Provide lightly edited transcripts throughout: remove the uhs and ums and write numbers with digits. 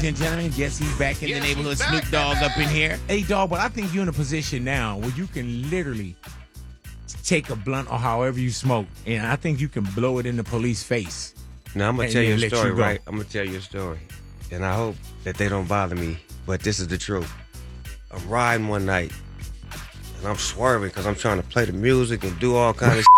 and gentlemen, yes, he's back in the neighborhood. Snoop Dogg up in here. Hey, dog, but I think you're in a position now where you can literally take a blunt or however you smoke, and I think you can blow it in the police face. Now, I'm going to tell you a story, right? I'm going to tell you a story. And I hope that they don't bother me, but this is the truth. I'm riding one night, and I'm swerving because I'm trying to play the music and do all kinds of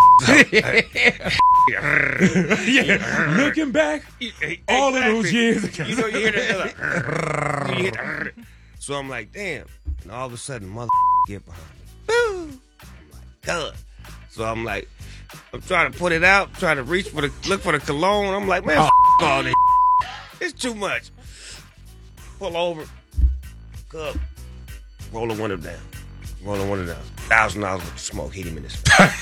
Yeah, looking back, all of those years ago. You know, you hear that? So I'm like, damn. And all of a sudden, mother get behind me. Boo! I'm like, God. So I'm like, I'm trying to put it out, trying to look for the cologne. I'm like, man, all this. It's too much. Pull over. Up. Roll the window down. $1,000 worth of smoke hit him in his face.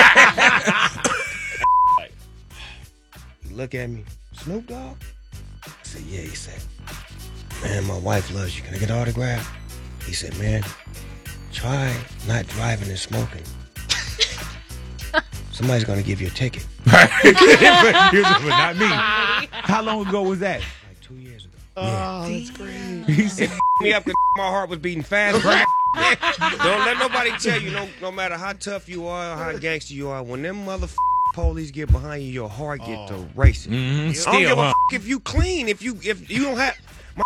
He look at me. Snoop Dogg? I said, yeah. He said, man, my wife loves you. Can I get an autograph? He said, man, try not driving and smoking. Somebody's going to give you a ticket. but not me. How long ago was that? Like 2 years ago. Oh, that's great. He said, me up because my heart was beating fast. Don't let nobody tell you, no matter how tough you are or how gangster you are, when them police get behind you, your heart get to racing. Mm-hmm. I don't give a if you clean, if you don't have my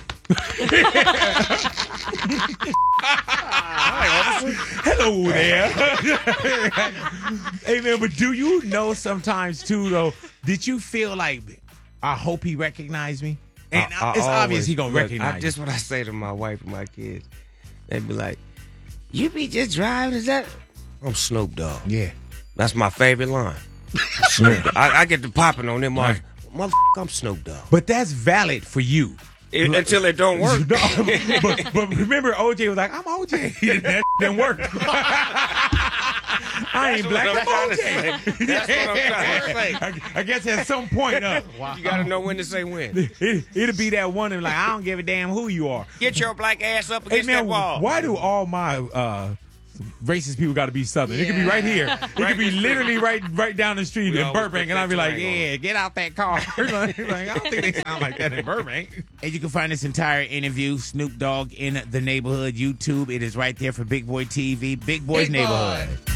hello there. Hey man, but do you know sometimes too though? Did you feel like I hope he recognized me? And it's obvious he gonna recognize me. Just what I say to my wife and my kids. They be like, "You be just driving? Is that?" I'm Snoop Dogg. Yeah, that's my favorite line. Snoop Dogg. I get to popping on them. Right. Motherfucker, I'm Snoop Dogg. But that's valid for you. Until it don't work. No, but remember, OJ was like, I'm OJ. That didn't work. I ain't black, I'm OJ. That's what I'm trying to say. I guess at some point, you got to know when to say when. It'll be that one and like, I don't give a damn who you are. Get your black ass up against that wall. Why do all my racist people got to be Southern? It could be right here. It could be literally right down the street in Burbank, and I'd be like, yeah, get out that car. Like, I don't think they sound like that in Burbank. And you can find this entire interview, Snoop Dogg in the Neighborhood, YouTube. It is right there for Big Boy TV, Big Boy's Neighborhood.